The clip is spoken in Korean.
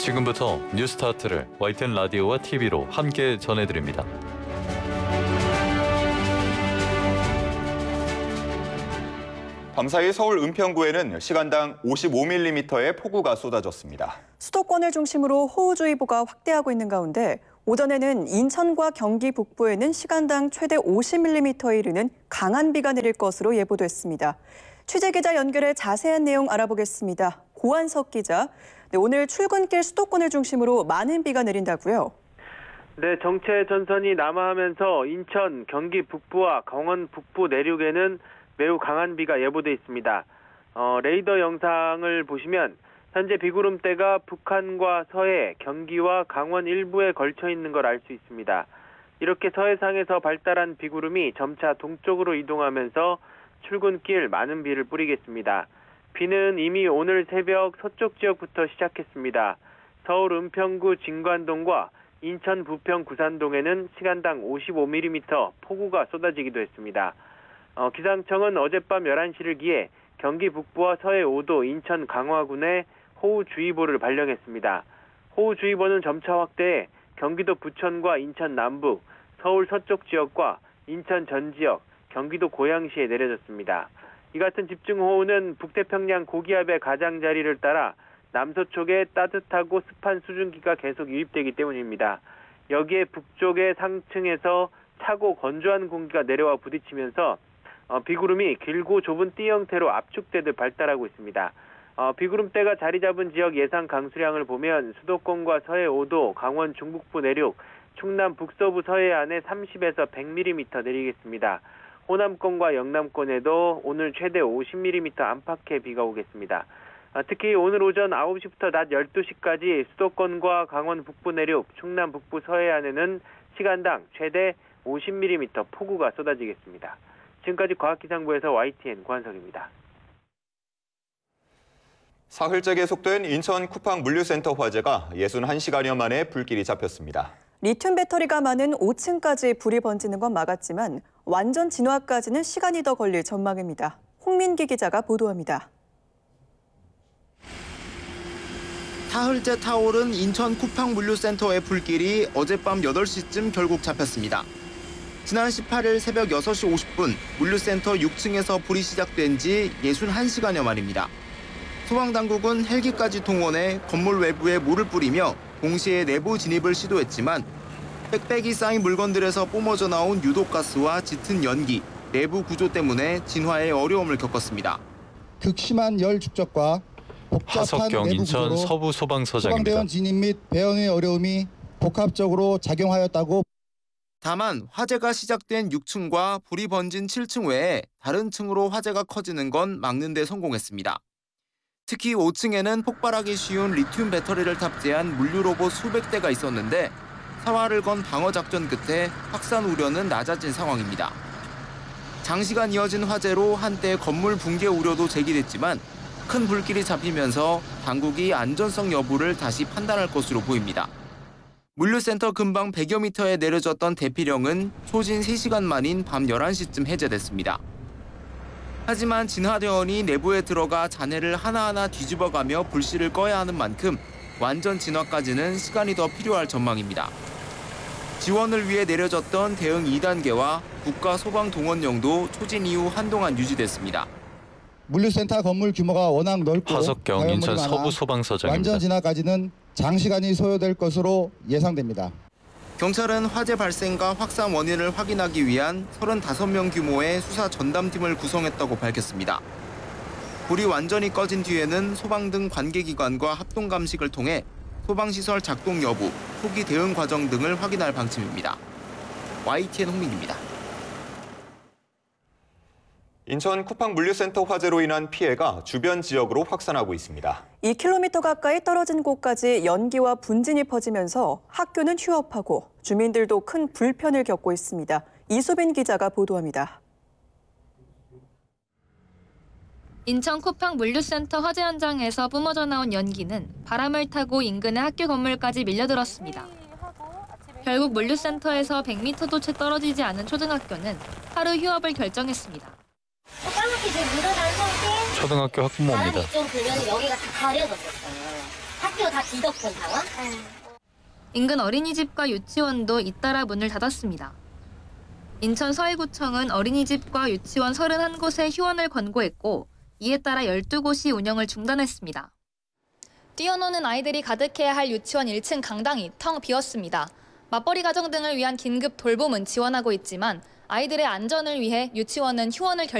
지금부터 뉴스타트를 YTN 라디오와 TV로 함께 전해드립니다. 밤사이 서울 은평구에는 시간당 55mm의 폭우가 쏟아졌습니다. 수도권을 중심으로 호우주의보가 확대하고 있는 가운데 오전에는 인천과 경기 북부에는 시간당 최대 50mm에 이르는 강한 비가 내릴 것으로 예보됐습니다. 취재기자 연결해 자세한 내용 알아보겠습니다. 고한석 기자, 오늘 출근길 수도권을 중심으로 많은 비가 내린다고요? 네, 정체 전선이 남하하면서 인천, 경기 북부와 강원 북부 내륙에는 매우 강한 비가 예보돼 있습니다. 레이더 영상을 보시면 현재 비구름대가 북한과 서해, 경기와 강원 일부에 걸쳐 있는 걸 알 수 있습니다. 이렇게 서해상에서 발달한 비구름이 점차 동쪽으로 이동하면서 출근길 많은 비를 뿌리겠습니다. 비는 이미 오늘 새벽 서쪽 지역부터 시작했습니다. 서울 은평구 진관동과 인천 부평 구산동에는 시간당 55mm 폭우가 쏟아지기도 했습니다. 기상청은 어젯밤 11시를 기해 경기 북부와 서해 5도, 인천 강화군에 호우주의보를 발령했습니다. 호우주의보는 점차 확대해 경기도 부천과 인천 남부, 서울 서쪽 지역과 인천 전 지역, 경기도 고양시에 내려졌습니다. 이 같은 집중호우는 북태평양 고기압의 가장자리를 따라 남서쪽에 따뜻하고 습한 수증기가 계속 유입되기 때문입니다. 여기에 북쪽의 상층에서 차고 건조한 공기가 내려와 부딪히면서 비구름이 길고 좁은 띠 형태로 압축되듯 발달하고 있습니다. 비구름대가 자리 잡은 지역 예상 강수량을 보면 수도권과 서해 5도, 강원 중북부 내륙, 충남 북서부 서해안에 30에서 100mm 내리겠습니다. 호남권과 영남권에도 오늘 최대 50mm 안팎의 비가 오겠습니다. 특히 오늘 오전 9시부터 낮 12시까지 수도권과 강원 북부 내륙, 충남 북부 서해안에는 시간당 최대 50mm 폭우가 쏟아지겠습니다. 지금까지 과학기상부에서 YTN 고한석입니다. 사흘째 계속된 인천 쿠팡 물류센터 화재가 61시간여 만에 불길이 잡혔습니다. 리튬 배터리가 많은 5층까지 불이 번지는 건 막았지만 완전 진화까지는 시간이 더 걸릴 전망입니다. 홍민기 기자가 보도합니다. 사흘째 타오른 인천 쿠팡 물류센터의 불길이 어젯밤 8시쯤 결국 잡혔습니다. 지난 18일 새벽 6시 50분 물류센터 6층에서 불이 시작된 지 61시간여 만입니다. 소방당국은 헬기까지 동원해 건물 외부에 물을 뿌리며 동시에 내부 진입을 시도했지만 빽빽이 쌓인 물건들에서 뿜어져 나온 유독가스와 짙은 연기, 내부 구조 때문에 진화에 어려움을 겪었습니다. 극심한 열 축적과 복잡한 하석경 내부 인천 구조로 서부 소방서장입니다. 소방대원 진입 및 배원의 어려움이 복합적으로 작용하였다고. 다만 화재가 시작된 6층과 불이 번진 7층 외에 다른 층으로 화재가 커지는 건 막는 데 성공했습니다. 특히 5층에는 폭발하기 쉬운 리튬 배터리를 탑재한 물류 로봇 수백 대가 있었는데 사활을 건 방어 작전 끝에 확산 우려는 낮아진 상황입니다. 장시간 이어진 화재로 한때 건물 붕괴 우려도 제기됐지만 큰 불길이 잡히면서 당국이 안전성 여부를 다시 판단할 것으로 보입니다. 물류센터 근방 100여 미터에 내려졌던 대피령은 소진 3시간 만인 밤 11시쯤 해제됐습니다. 하지만 진화대원이 내부에 들어가 잔해를 하나하나 뒤집어가며 불씨를 꺼야 하는 만큼 완전 진화까지는 시간이 더 필요할 전망입니다. 지원을 위해 내려졌던 대응 2단계와 국가소방동원령도 초진 이후 한동안 유지됐습니다. 물류센터 건물 규모가 워낙 넓고 하석경 인천 서부 소방서장입니다. 완전 진화까지는 장시간이 소요될 것으로 예상됩니다. 경찰은 화재 발생과 확산 원인을 확인하기 위한 35명 규모의 수사 전담팀을 구성했다고 밝혔습니다. 불이 완전히 꺼진 뒤에는 소방 등 관계기관과 합동 감식을 통해 소방시설 작동 여부, 초기 대응 과정 등을 확인할 방침입니다. YTN 홍민기입니다. 인천 쿠팡 물류센터 화재로 인한 피해가 주변 지역으로 확산하고 있습니다. 2km 가까이 떨어진 곳까지 연기와 분진이 퍼지면서 학교는 휴업하고 주민들도 큰 불편을 겪고 있습니다. 이수빈 기자가 보도합니다. 인천 쿠팡 물류센터 화재 현장에서 뿜어져 나온 연기는 바람을 타고 인근의 학교 건물까지 밀려들었습니다. 결국 물류센터에서 100m도 채 떨어지지 않은 초등학교는 하루 휴업을 결정했습니다. 까맣게 지금 묻어난 상태. 초등학교 학부모입니다. 바람이 좀 불면 여기가 다 가려졌었어요. 학교 다 뒤덮은 상황? 인근 어린이집과 유치원도 잇따라 문을 닫았습니다. 인천 서해구청은 어린이집과 유치원 31곳에 휴원을 권고했고 이에 따라 12곳이 운영을 중단했습니다. 뛰어노는 아이들이 가득해야 할 유치원 1층 강당이 텅 비었습니다. 맞벌이 가정 등을 위한 긴급 돌봄은 지원하고 있지만 아이들의 안전을 위해 유치원은 휴원을